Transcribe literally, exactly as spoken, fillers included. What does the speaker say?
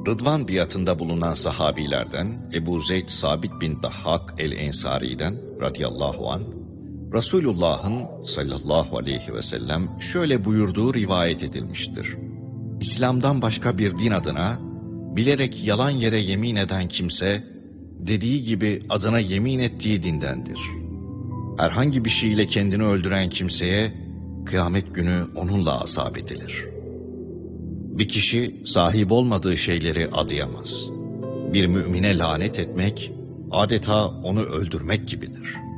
Rıdvan biatında bulunan sahabilerden Ebu Zeyd Sabit bin Dahhak el-Ensari'den radıyallahu anh, Resulullah'ın sallallahu aleyhi ve sellem şöyle buyurduğu rivayet edilmiştir. İslam'dan başka bir din adına bilerek yalan yere yemin eden kimse, dediği gibi adına yemin ettiği dindendir. Herhangi bir şeyle kendini öldüren kimseye, kıyamet günü onunla asap edilir. Bir kişi sahip olmadığı şeyleri adayamaz. Bir mümine lanet etmek, adeta onu öldürmek gibidir.